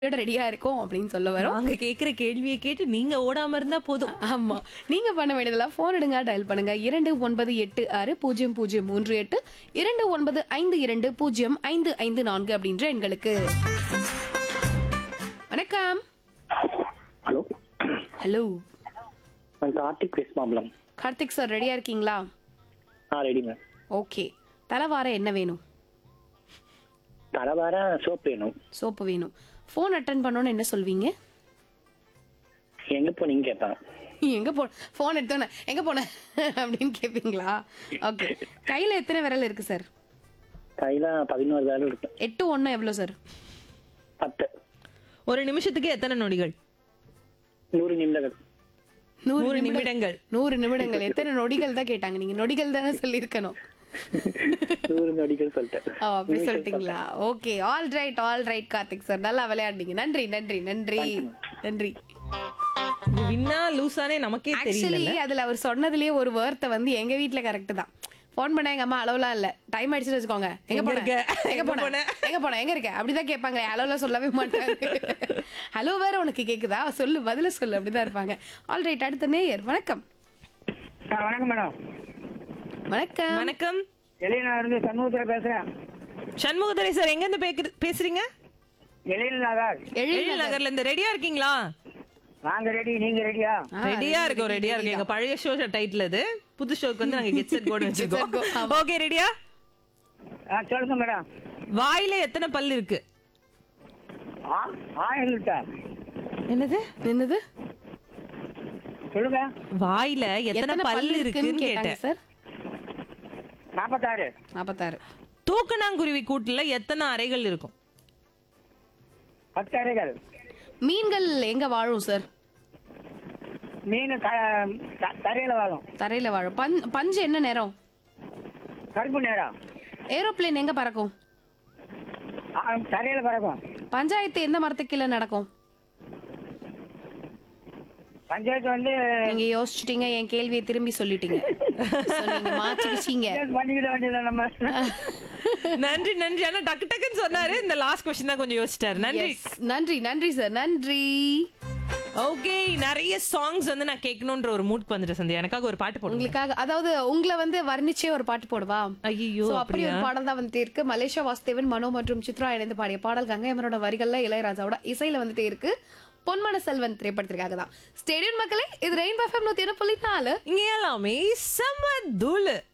ரெடியா இருக்கோம் அப்படின்னு சொல்ல வரோம். நாங்க கேக்குற கேள்வியை கேட்டு நீங்க ஓடாம இருந்தா போதும். ஆமா. நீங்க பண்ண வேண்டியதெல்லாம் ஃபோன் எடுங்க, டயல் பண்ணுங்க 29860038 29520554 அப்படின்ற எண்களுக்கு. வணக்கம். ஹலோ ஹலோ நான் கார்த்திக் பேசுமாம்லம். கார்த்திக் சார் ரெடியா இருக்கீங்களா? Ready ma'am. ஓகே. தலைவார என்ன வேணும்? தலைவார சோப் வேணும். சோப்பு வேணும். ஃபோன் அட்டன் பண்ணோன்னு என்ன சொல்வீங்க? எங்க போனீங்க கேட்பேன். எங்க போ ஃபோன் எடுத்தோன்னே எங்க போன அப்படின்னு கேட்பீங்களா? ஓகே. கையில எத்தனை விரல் இருக்கு சார்? கையில 11 வேலை இருக்கு. 8 1 எவ்வளோ சார்? 10. ஒரு நிமிஷத்துக்கு எத்தனை நொடிகள்? 100 நிமிடங்கள். 100 நிமிடங்கள். 100 நிமிடங்கள். எத்தனை நொடிகள் தான் கேட்டாங்க. நீங்க நொடிகள் தானே சொல்லியிருக்கணும். 100 நொடிகள் சொல்லிட்டேன். அப்படி சொல்லிட்டீங்களா? Okay. All right Karthik sir, நல்லா விளையாடுனீங்க. நன்றி நன்றி நன்றி நன்றி. வின்னா லூசானே நமக்கே தெரியல. ஆக்சுவலி அதுல அவர் சொன்னதுலயே ஒரு வார்த்தை வந்து எங்க வீட்ல கரெக்ட் தான். ஃபோன் பண்ண எங்க அம்மா அளவுலாம் இல்ல, டைம் ஆயிடுச்சுன்னு வச்சுக்கோங்க, எங்க போன எங்க போன எங்க இருக்க அப்படிதான் கேட்பாங்க. அளவுலாம் சொல்லவே மாட்டாங்க. ஹலோ வேற உனக்கு கேக்குதா, சொல்லு, பதில சொல்லு, அப்படிதான் இருப்பாங்க. ஆல் ரைட், அடுத்த நேயர். வணக்கம். வணக்கம் மேடம். வணக்கம். வணக்கம். எலினா இருந்து சண்முகத்துல பேசுறேன். சண்முகதுரை சார் எங்க இருந்து பேசுறீங்க? எழில் நகர். எழில் நகர்ல இருந்து. ரெடியா இருக்கீங்களா? நாங்க ரெடி, நீங்க ரெடியா? ரெடியா இருக்கோம். எங்க பழைய ஷோ டைட்டில் இது. புது ஷோக்கு வந்து நாங்க கெட் செட் போர்டு வச்சிருக்கோம். ஓகே, ரெடியா? சொல்லுங்க மேடம். வாயில எத்தனை பல் இருக்கு? ஆயிரம். என்னது என்னது? சொல்லுங்க. வாயில எத்தனை பல் இருக்குன்னு கேட்டேன் சார். 46. 46. தூக்கணாங்குருவி கூட்டுல எத்தனை அறைகள் இருக்கும்? 10 அறைகள். மீன்கள் எங்க வாழும் சார்? மீன் தரையில வாழும். தரையில வாழும். பஞ்சு என்ன நேரம்? கருப்பு நேரம். ஏரோப்ளேன் எங்க பறக்கும்? தரையில பறக்கும். பஞ்சாயத்து எந்த மரத்துக்கு கீழே நடக்கும்? பஞ்சாயத்து வந்து நீங்க யோசிச்சுட்டீங்க, என் கேள்வியை திரும்பி சொல்லிட்டீங்க. So, நீங்க மாத்திக்கிச்சீங்க. பண்ணிக்கிட வேண்டியது நம்ம. நன்றி நன்றி. ஆனா டக்கு டக்குன்னு சொன்னாரு. இந்த லாஸ்ட் கொஸ்டின் தான் கொஞ்சம் யோசிச்சிட்டாரு. நன்றி. Yes. நன்றி நன்றி சார், நன்றி. ஓகே, நிறைய சாங்ஸ் வந்து நான் கேட்கணும்ன்ற ஒரு மூட்க்கு வந்துட்டு சந்தியா. எனக்காக ஒரு பாட்டு போடுங்க. உங்களுக்காக, அதாவது உங்களை வந்து வர்ணிச்சே ஒரு பாட்டு போடுவா. ஐயோ, So, அப்படி ஒரு பாடல் தான் வந்துட்டே இருக்கு. மலேசியா வாசுதேவன், மனோ மற்றும் சித்ரா இணைந்து பாடிய பாடல். கங்கையமரோட வரிகள்ல இளையராஜாவோட இசையில வந்துட்டே இருக்கு. பொன்மன செல்வன் திரைப்படத்திற்காக தான். ஸ்டேடியம் மக்களே, இது ரெயின்போ FM 101.4. இங்க எல்லாமே செம்ம தூளு.